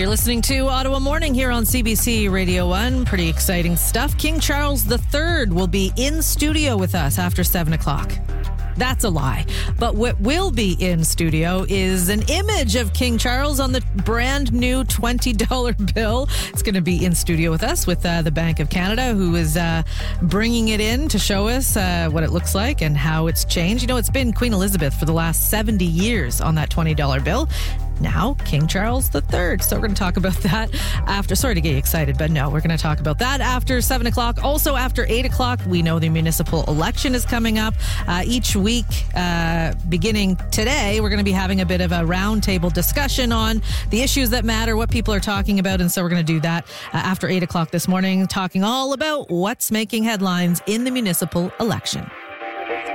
You're listening to Ottawa Morning here on CBC Radio 1. Pretty exciting stuff. King Charles III will be in studio with us after 7 o'clock. That's a lie. But what will be in studio is an image of King Charles on the brand new $20 bill. It's going to be in studio with us with the Bank of Canada, who is bringing it in to show us what it looks like and how it's changed. You know, it's been Queen Elizabeth for the last 70 years on that $20 bill. Now, King Charles III. So we're going to talk about that after. Sorry to get you excited, but no, we're going to talk about that after 7 o'clock. Also, after 8 o'clock, we know the municipal election is coming up. Each week, beginning today, we're going to be having a bit of a roundtable discussion on the issues that matter, what people are talking about. And so we're going to do that after 8 o'clock this morning, talking all about what's making headlines in the municipal election.